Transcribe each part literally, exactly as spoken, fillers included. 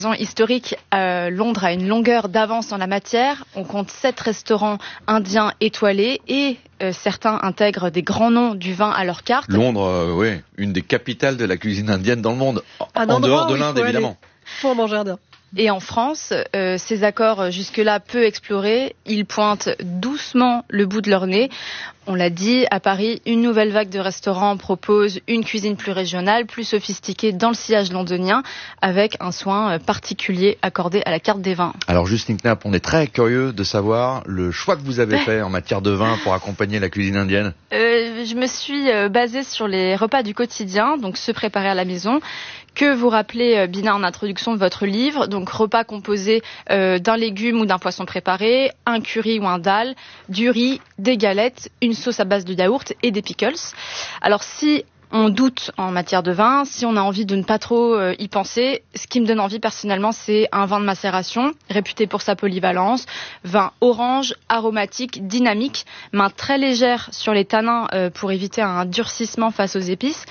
Historique, euh, Londres a une longueur d'avance en la matière. On compte sept restaurants indiens étoilés et euh, certains intègrent des grands noms du vin à leur carte. Londres, euh, oui, une des capitales de la cuisine indienne dans le monde, Un en endroit dehors de où il l'Inde faut évidemment. aller pour manger indien. Et en France, euh, ces accords jusque-là peu explorés, ils pointent doucement le bout de leur nez. On l'a dit, à Paris, une nouvelle vague de restaurants propose une cuisine plus régionale, plus sophistiquée dans le sillage londonien, avec un soin particulier accordé à la carte des vins. Alors Justine Knapp, on est très curieux de savoir le choix que vous avez fait en matière de vin pour accompagner la cuisine indienne. Euh, je me suis euh, basée sur les repas du quotidien, donc ceux préparés à la maison, que vous rappelez, euh, Bina, en introduction de votre livre. Donc repas composés euh, d'un légume ou d'un poisson préparé, un curry ou un dal, du riz, des galettes, une sauce à base de yaourt et des pickles. Alors si on doute en matière de vin, si on a envie de ne pas trop euh, y penser, ce qui me donne envie personnellement, c'est un vin de macération, réputé pour sa polyvalence, vin orange, aromatique, dynamique, main très légère sur les tanins euh, pour éviter un durcissement face aux épices.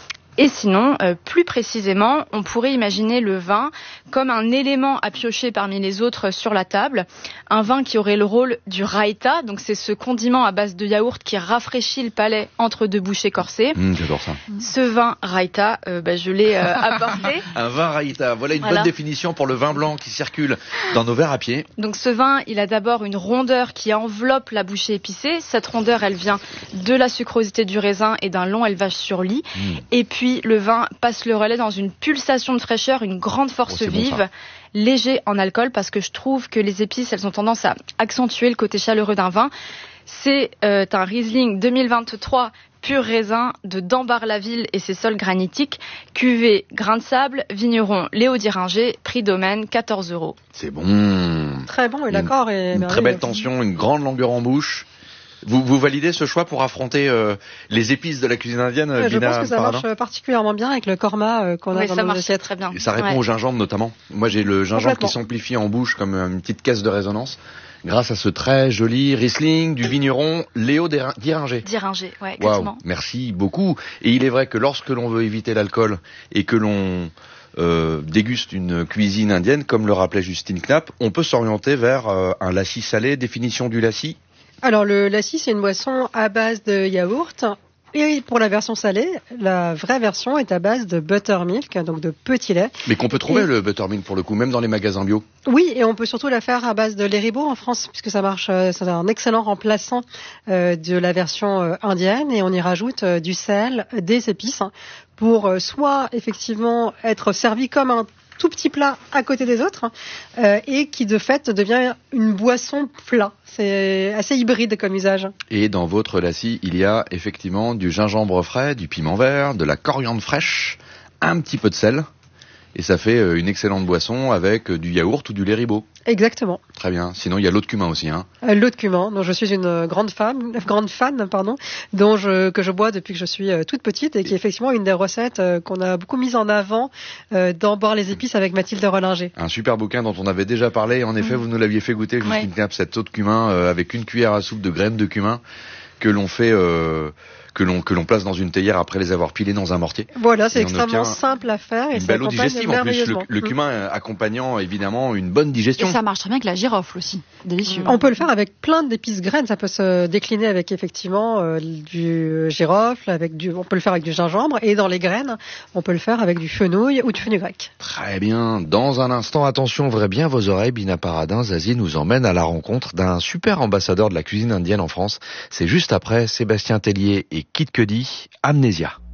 Et sinon, euh, plus précisément, on pourrait imaginer le vin comme un élément à piocher parmi les autres sur la table. Un vin qui aurait le rôle du raïta, donc c'est ce condiment à base de yaourt qui rafraîchit le palais entre deux bouchées corsées. Mmh, j'adore ça. Ce vin raïta, euh, bah, je l'ai euh, apporté. Un vin raïta, voilà une Voilà. bonne définition pour le vin blanc qui circule dans nos verres à pied. Donc ce vin, il a d'abord une rondeur qui enveloppe la bouchée épicée. Cette rondeur, elle vient de la sucrosité du raisin et d'un long élevage sur lit. Mmh. Et puis le vin passe le relais dans une pulsation de fraîcheur, une grande force Oh, c'est bon, vive, ça. léger en alcool, parce que je trouve que les épices, elles ont tendance à accentuer le côté chaleureux d'un vin. C'est euh, un Riesling deux mille vingt-trois pur raisin de Dambar-la-Ville et ses sols granitiques, cuvée grain de sable, vigneron Léo Diringer, prix domaine quatorze euros. C'est bon. Très bon, et Une- l'accord est Une très merveilleux. belle tension, une grande longueur en bouche. Vous, vous validez ce choix pour affronter euh, les épices de la cuisine indienne, Euh, Je Bina pense que ça Paradin marche particulièrement bien avec le korma euh, qu'on a Oui, dans ça nos marche assiettes. très bien. Et ça répond Ouais. au gingembre notamment. Moi j'ai le gingembre qui Complètement. s'amplifie en bouche comme euh, une petite caisse de résonance grâce à ce très joli Riesling du vigneron Léo Dira- Diringer. Diringer, ouais, Waouh, exactement. merci beaucoup. Et il est vrai que lorsque l'on veut éviter l'alcool et que l'on euh, déguste une cuisine indienne, comme le rappelait Justine Knapp, on peut s'orienter vers euh, un lassi salé. Définition du lassi? Alors le lassi, c'est une boisson à base de yaourt. Et pour la version salée, la vraie version est à base de buttermilk, donc de petit lait. Mais qu'on peut trouver Et- le buttermilk pour le coup, même dans les magasins bio. Oui, et on peut surtout la faire à base de lait ribot en France, puisque ça marche, euh, c'est un excellent remplaçant euh, de la version euh, indienne, et on y rajoute euh, du sel, des épices, hein, pour euh, soit effectivement être servi comme un tout petit plat à côté des autres, euh, et qui de fait devient une boisson plat. C'est assez hybride comme usage. Et dans votre lassi, il y a effectivement du gingembre frais, du piment vert, de la coriandre fraîche, un petit peu de sel. Et ça fait euh, une excellente boisson avec euh, du yaourt ou du lait ribot. Exactement. Très bien. Sinon, il y a l'eau de cumin aussi. Hein. Euh, L'eau de cumin, dont je suis une grande fan, grande fan, pardon, dont je, que je bois depuis que je suis euh, toute petite et qui est effectivement une des recettes euh, qu'on a beaucoup mise en avant euh, dans Boire les épices avec Mathilde Rollinger. Un super bouquin dont on avait déjà parlé. En effet, Mmh. vous nous l'aviez fait goûter, Justine Ouais. Knapp, cette eau de cumin euh, avec une cuillère à soupe de graines de cumin que l'on fait, euh, que l'on que l'on place dans une théière après les avoir pilées dans un mortier. Voilà, c'est Et on extrêmement obtient simple à faire et Une ça belle eau accompagne digestive en plus. Le, merveilleusement. le Mm. cumin euh, accompagnant évidemment une bonne Et digestion. ça marche très bien avec la girofle aussi. Délicieux. On peut le faire avec plein d'épices graines. Ça peut se décliner avec effectivement euh, du girofle, avec du, on peut le faire avec du gingembre, et dans les graines, on peut le faire avec du fenouil ou du fenouil grec. Très bien. Dans un instant, attention, ouvrez bien vos oreilles. Bina Paradin, Zazie nous emmène à la rencontre d'un super ambassadeur de la cuisine indienne en France. C'est juste après Sébastien Tellier et Kid Cudi, Amnésia.